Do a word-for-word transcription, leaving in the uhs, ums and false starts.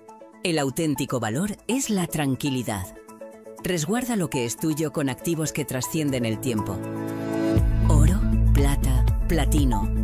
El auténtico valor es la tranquilidad. Resguarda lo que es tuyo con activos que trascienden el tiempo. Oro, plata, platino,